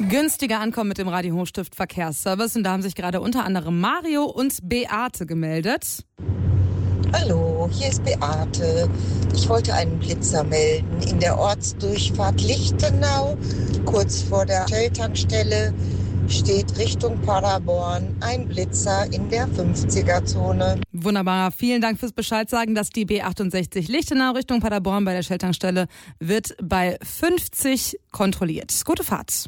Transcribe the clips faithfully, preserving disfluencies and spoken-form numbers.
Günstiger ankommen mit dem Radio Hochstift Verkehrsservice. Und da haben sich gerade unter anderem Mario und Beate gemeldet. Hallo, hier ist Beate. Ich wollte einen Blitzer melden in der Ortsdurchfahrt Lichtenau. Kurz vor der Shell-Tankstelle steht Richtung Paderborn ein Blitzer in der fünfziger-Zone. Wunderbar, vielen Dank fürs Bescheid sagen, dass die B achtundsechzig Lichtenau Richtung Paderborn bei der Shell-Tankstelle wird bei fünfzig kontrolliert. Gute Fahrt.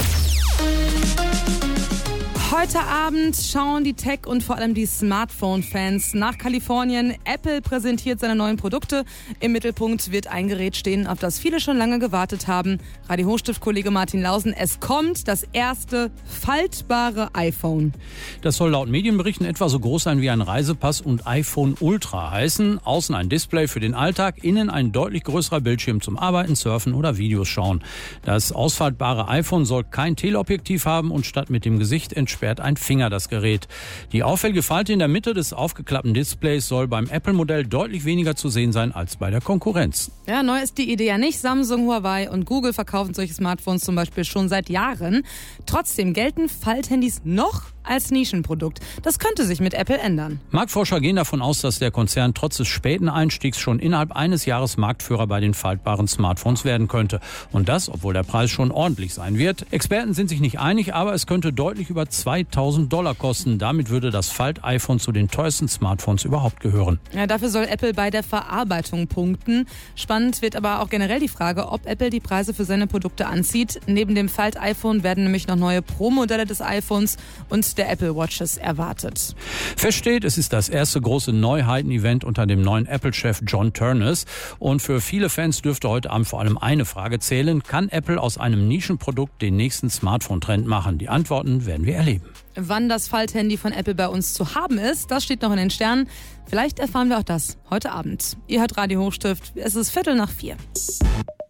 Heute Abend schauen die Tech- und vor allem die Smartphone-Fans nach Kalifornien. Apple präsentiert seine neuen Produkte. Im Mittelpunkt wird ein Gerät stehen, auf das viele schon lange gewartet haben. Radio Hochstift-Kollege Martin Lausen, es kommt das erste faltbare iPhone. Das soll laut Medienberichten etwa so groß sein wie ein Reisepass und iPhone Ultra heißen. Außen ein Display für den Alltag, innen ein deutlich größerer Bildschirm zum Arbeiten, Surfen oder Videos schauen. Das ausfaltbare iPhone soll kein Teleobjektiv haben und statt mit dem Gesicht entsperrt ein Finger das Gerät. Die auffällige Falte in der Mitte des aufgeklappten Displays soll beim Apple-Modell deutlich weniger zu sehen sein als bei der Konkurrenz. Ja, neu ist die Idee ja nicht. Samsung, Huawei und Google verkaufen solche Smartphones zum Beispiel schon seit Jahren. Trotzdem gelten Falthandys noch als Nischenprodukt. Das könnte sich mit Apple ändern. Marktforscher gehen davon aus, dass der Konzern trotz des späten Einstiegs schon innerhalb eines Jahres Marktführer bei den faltbaren Smartphones werden könnte. Und das, obwohl der Preis schon ordentlich sein wird. Experten sind sich nicht einig, aber es könnte deutlich über zweitausend Dollar kosten. Damit würde das Falt-iPhone zu den teuersten Smartphones überhaupt gehören. Ja, dafür soll Apple bei der Verarbeitung punkten. Spannend wird aber auch generell die Frage, ob Apple die Preise für seine Produkte anzieht. Neben dem Falt-iPhone werden nämlich noch neue Pro-Modelle des iPhones und der Apple Watches erwartet. Fest steht, es ist das erste große Neuheiten-Event unter dem neuen Apple-Chef John Ternus. Und für viele Fans dürfte heute Abend vor allem eine Frage zählen: Kann Apple aus einem Nischenprodukt den nächsten Smartphone-Trend machen? Die Antworten werden wir erleben. Wann das Falthandy von Apple bei uns zu haben ist, das steht noch in den Sternen. Vielleicht erfahren wir auch das heute Abend. Ihr hört Radio Hochstift. Es ist Viertel nach vier.